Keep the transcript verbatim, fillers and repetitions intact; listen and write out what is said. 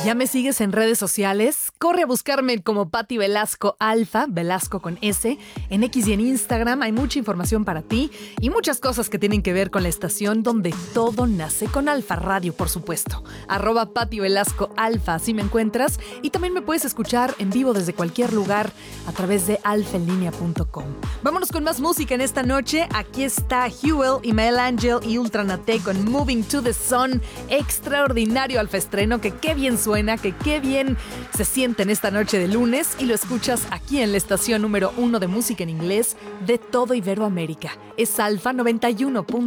¿Ya me sigues en redes sociales? Corre a buscarme como Patti Velasco Alfa, Velasco con S. En X y en Instagram hay mucha información para ti y muchas cosas que tienen que ver con la estación donde todo nace, con Alfa Radio, por supuesto. Arroba Patti Velasco Alfa, así me encuentras. Y también me puedes escuchar en vivo desde cualquier lugar a través de alfa en línea punto com. Vámonos con más música en esta noche. Aquí está Hewell, Imael Angel y Ultranate con Moving to the Sun. Extraordinario Alfa estreno, que qué bien suena, que qué bien se siente en esta noche de lunes, y lo escuchas aquí en la estación número uno de música en inglés de todo Iberoamérica. Es Alfa noventa y uno punto